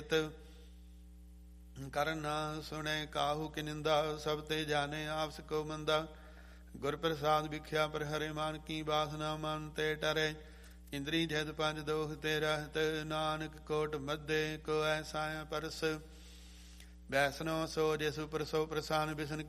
ਚਿਤ। ਕਰਨ ਨਾ ਸੁਣੇ ਕਾਹੂ ਕੀ ਨਿੰਦਾ, ਸਭ ਤੇ ਜਾਣੇ ਆਪਸ ਕੋ ਮੰਦਾ। ਗੁਰ ਪ੍ਰਸਾਦ ਵਿਖਿਆ ਪਰ ਹਰਿ ਮਾਨ ਕੀ, ਬਾਸਨਾ ਮਨ ਤੇ ਟਰੇ। ਇੰਦਰੀ ਜਦ ਪੰਜ ਦੋਖ ਤੇ ਰਹਿਤ, ਨਾਨਕ ਕੋਟ ਮੱਧੇ ਕੋ ਐਸਾ ਪਰਸ। ਵੈਸਨੋ ਸੋ ਜਿਸੁ ਪ੍ਰਸੋ ਪ੍ਰਸਾਨ, ਬਿਸਨ